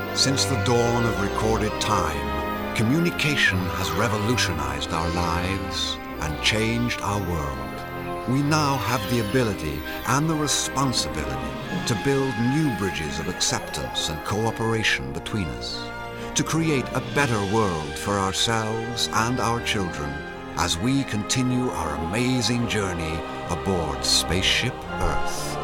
Since the dawn of recorded time, communication has revolutionized our lives and changed our world. We now have the ability and the responsibility to build new bridges of acceptance and cooperation between us, to create a better world for ourselves and our children as we continue our amazing journey aboard Spaceship Earth.